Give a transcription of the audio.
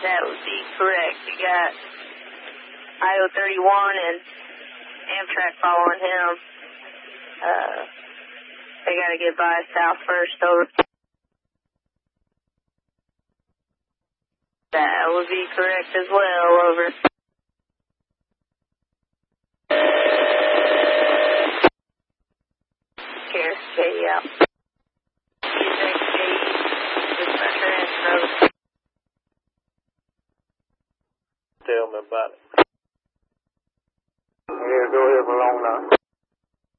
That would be correct. You got IO-31 and Amtrak following him. They got to get by south first, over. That would be correct as well, over. Here, J out. Tell me about it.